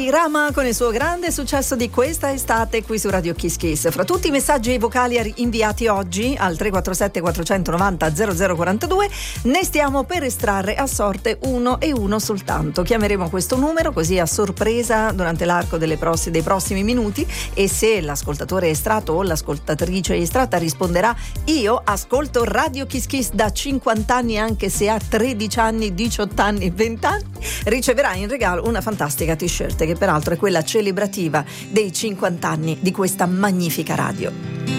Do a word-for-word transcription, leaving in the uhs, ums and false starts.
Rama con il suo grande successo di questa estate qui su Radio Kiss Kiss. Fra tutti i messaggi vocali inviati oggi al tre quattro sette quattro nove zero zero zero quattro due ne stiamo per estrarre a sorte uno e uno soltanto. Chiameremo questo numero così a sorpresa durante l'arco delle pross- dei prossimi minuti, e se l'ascoltatore estratto o l'ascoltatrice estratta risponderà io ascolto Radio Kiss Kiss da cinquanta anni, anche se ha tredici anni, diciotto anni, venti anni, riceverà in regalo una fantastica t-shirt che peraltro è quella celebrativa dei cinquanta anni di questa magnifica radio.